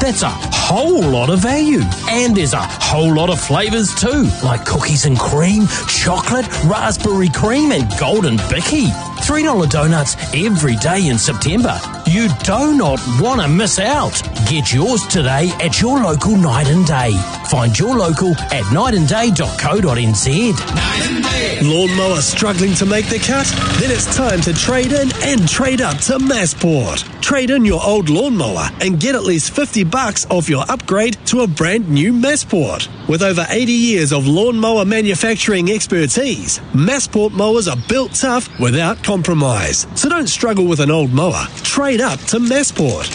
That's a whole lot of value. And there's a whole lot of flavours too, like cookies and cream, chocolate, raspberry cream and golden bicky. $3 donuts every day in September. You do not want to miss out. Get yours today at your local Night and Day. Find your local at nightandday.co.nz. Night and Day. Lawnmower struggling to make the cut? Then it's time to trade in and trade up to Massport. Trade in your old lawnmower and get at least $50 off your upgrade to a brand new Massport. With over 80 years of lawnmower manufacturing expertise, Massport mowers are built tough without compromise. So don't struggle with an old mower. Trade up to Massport.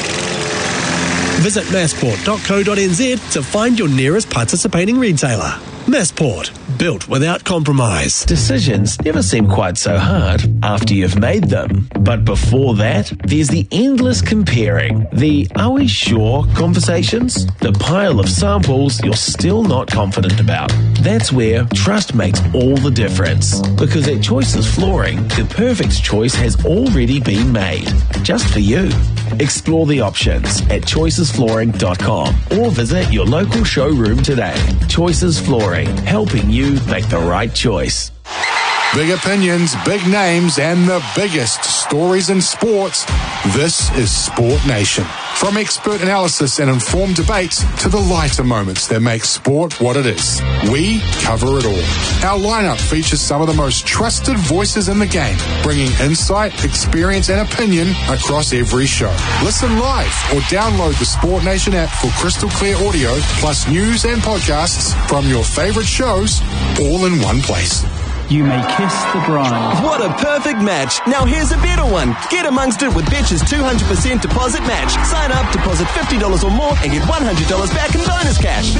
Visit massport.co.nz to find your nearest participating retailer. Massport, built without compromise. Decisions never seem quite so hard after you've made them. But before that, there's the endless comparing. The "are we sure" conversations. The pile of samples you're still not confident about. That's where trust makes all the difference. Because at Choices Flooring, the perfect choice has already been made. Just for you. Explore the options at choicesflooring.com or visit your local showroom today. Choices Flooring, helping you make the right choice. Big opinions, big names, and the biggest stories in sports. This is Sport Nation. From expert analysis and informed debates to the lighter moments that make sport what it is, we cover it all. Our lineup features some of the most trusted voices in the game, bringing insight, experience, and opinion across every show. Listen live or download the Sport Nation app for crystal clear audio, plus news and podcasts from your favorite shows, all in one place. You may kiss the bride. What a perfect match. Now here's a better one. Get amongst it with Betch's 200% deposit match. Sign up, deposit $50 or more and get $100 back in bonus cash.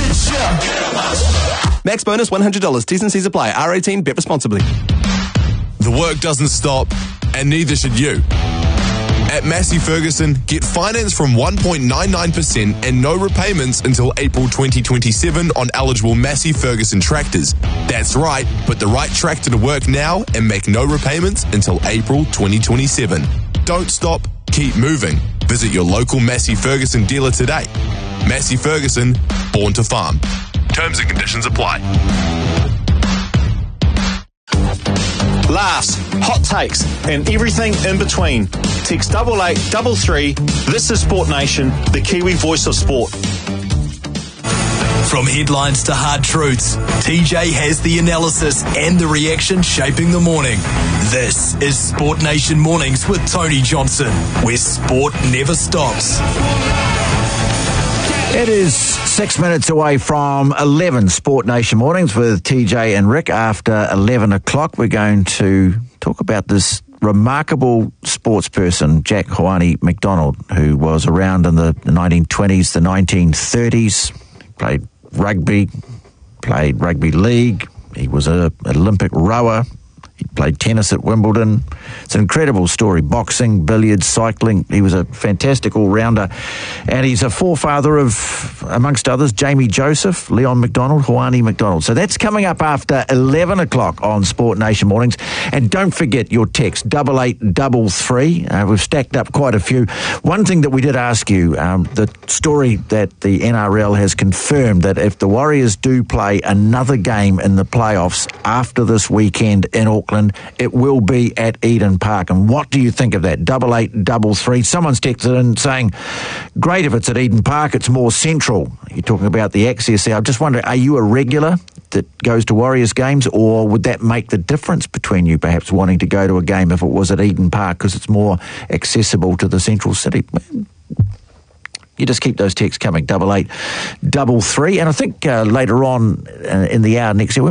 Max bonus $100. T's and C's apply. R18, bet responsibly. The work doesn't stop, and neither should you. At Massey Ferguson, get finance from 1.99% and no repayments until April 2027 on eligible Massey Ferguson tractors. That's right, put the right tractor to work now and make no repayments until April 2027. Don't stop, keep moving. Visit your local Massey Ferguson dealer today. Massey Ferguson, born to farm. Terms and conditions apply. Laughs, hot takes, and everything in between. Text 8833. This is Sport Nation, the Kiwi voice of sport. From headlines to hard truths, TJ has the analysis and the reaction shaping the morning. This is Sport Nation Mornings with Tony Johnson, where sport never stops. It is 6 minutes away from 11 Sport Nation Mornings with TJ and Rick. After 11 o'clock, we're going to talk about this remarkable sports person, Jack Hoani McDonald, who was around in the 1920s, the 1930s, played rugby league. He was an Olympic rower. He played tennis at Wimbledon. It's an incredible story. Boxing, billiards, cycling. He was a fantastic all-rounder. And he's a forefather of, amongst others, Jamie Joseph, Leon McDonald, Hoani McDonald. So that's coming up after 11 o'clock on Sport Nation Mornings. And don't forget your text, 8833. We've stacked up quite a few. One thing that we did ask you, the story that the NRL has confirmed that if the Warriors do play another game in the playoffs after this weekend in Auckland, it will be at Eden Park. And what do you think of that? 8833. Someone's texted in saying, great if it's at Eden Park, it's more central. You're talking about the access there. I'm just wondering, are you a regular that goes to Warriors games, or would that make the difference between you perhaps wanting to go to a game if it was at Eden Park because it's more accessible to the central city? You just keep those texts coming, 8833. And I think later on in the hour next year,